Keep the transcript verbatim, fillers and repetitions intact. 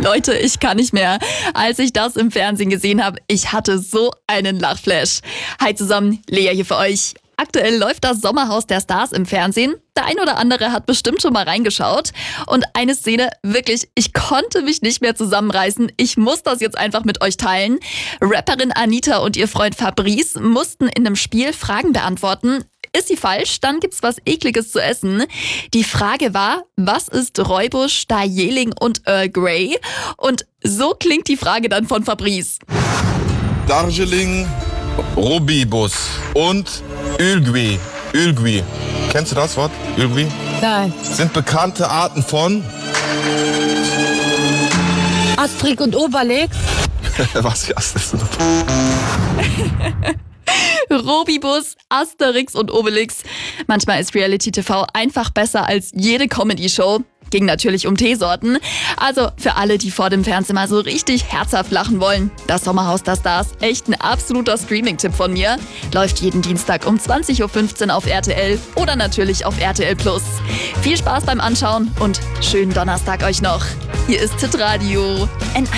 Leute, ich kann nicht mehr. Als ich das im Fernsehen gesehen habe, ich hatte so einen Lachflash. Hi zusammen, Lea hier für euch. Aktuell läuft das Sommerhaus der Stars im Fernsehen. Der ein oder andere hat bestimmt schon mal reingeschaut. Und eine Szene, wirklich, ich konnte mich nicht mehr zusammenreißen. Ich muss das jetzt einfach mit euch teilen. Rapperin Anita und ihr Freund Fabrice mussten in einem Spiel Fragen beantworten. Ist sie falsch, dann gibt's was Ekliges zu essen. Die Frage war, was ist Rooibos, Darjeeling und Earl Grey? Und so klingt die Frage dann von Fabrice. Darjeeling, Rooibos und Ölgui. Ölgui. Kennst du das Wort? Ölgui? Nein. Sind bekannte Arten von... Asterix und Obelix. Was für Asterix und Rooibos, Asterix und Obelix. Manchmal ist Reality-T V einfach besser als jede Comedy-Show. Ging natürlich um Teesorten. Also für alle, die vor dem Fernsehen mal so richtig herzhaft lachen wollen. Das Sommerhaus der Stars, echt ein absoluter Streaming-Tipp von mir. Läuft jeden Dienstag um zwanzig Uhr fünfzehn auf R T L oder natürlich auf R T L Plus. Viel Spaß beim Anschauen und schönen Donnerstag euch noch. Hier ist Hitradio N